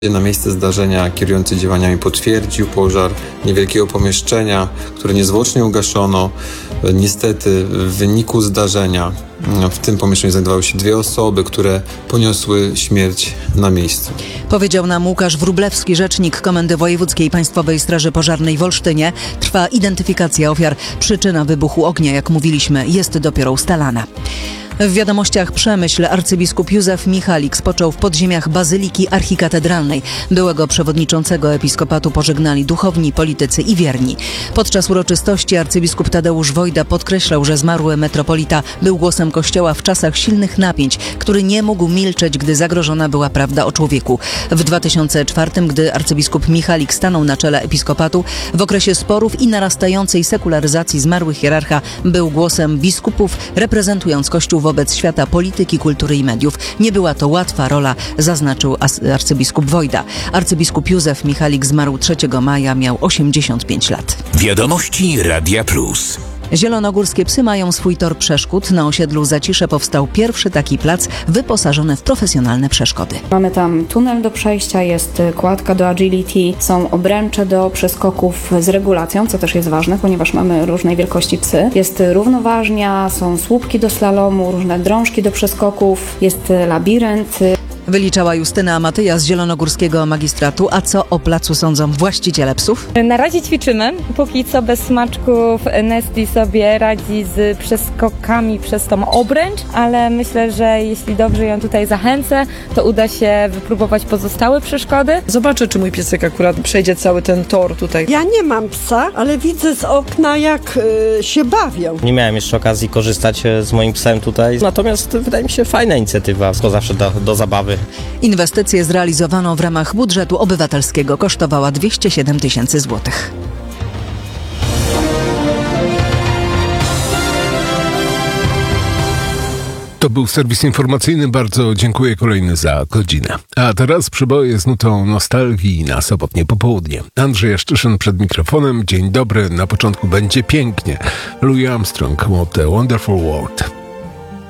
Na miejsce zdarzenia kierujący działaniami potwierdził pożar niewielkiego pomieszczenia, które niezwłocznie ugaszono. Niestety w wyniku zdarzenia w tym pomieszczeniu znajdowały się 2 osoby, które poniosły śmierć na miejscu. Powiedział nam Łukasz Wróblewski, rzecznik Komendy Wojewódzkiej Państwowej Straży Pożarnej w Olsztynie. Trwa identyfikacja ofiar. Przyczyna wybuchu ognia, jak mówiliśmy, jest dopiero ustalana. W wiadomościach Przemyśl arcybiskup Józef Michalik spoczął w podziemiach Bazyliki Archikatedralnej. Byłego przewodniczącego episkopatu pożegnali duchowni, politycy i wierni. Podczas uroczystości arcybiskup Tadeusz Wojda podkreślał, że zmarły metropolita był głosem Kościoła w czasach silnych napięć, który nie mógł milczeć, gdy zagrożona była prawda o człowieku. W 2004, gdy arcybiskup Michalik stanął na czele episkopatu, w okresie sporów i narastającej sekularyzacji zmarły hierarcha był głosem biskupów, reprezentując Kościół wobec świata polityki, kultury i mediów. Nie była to łatwa rola, zaznaczył arcybiskup Wojda. Arcybiskup Józef Michalik zmarł 3 maja, miał 85 lat. Wiadomości Radia Plus. Zielonogórskie psy mają swój tor przeszkód. Na osiedlu Zacisze powstał pierwszy taki plac wyposażony w profesjonalne przeszkody. Mamy tam tunel do przejścia, jest kładka do agility, są obręcze do przeskoków z regulacją, co też jest ważne, ponieważ mamy różnej wielkości psy. Jest równoważnia, są słupki do slalomu, różne drążki do przeskoków, jest labirynt. Wyliczała Justyna Matyja z Zielonogórskiego Magistratu. A co o placu sądzą właściciele psów? Na razie ćwiczymy. Póki co bez smaczków Nesty sobie radzi z przeskokami przez tą obręcz, ale myślę, że jeśli dobrze ją tutaj zachęcę, to uda się wypróbować pozostałe przeszkody. Zobaczę, czy mój piesek akurat przejdzie cały ten tor tutaj. Ja nie mam psa, ale widzę z okna, jak się bawią. Nie miałem jeszcze okazji korzystać z moim psem tutaj, natomiast wydaje mi się fajna inicjatywa, to zawsze do zabawy. Inwestycję zrealizowano w ramach budżetu obywatelskiego. Kosztowała 207 000 złotych. To był serwis informacyjny. Bardzo dziękuję, kolejny za godzinę. A teraz przyboje z nutą nostalgii na sobotnie popołudnie. Andrzej Jaszczyszyn przed mikrofonem. Dzień dobry. Na początku będzie pięknie. Louis Armstrong, What a Wonderful World.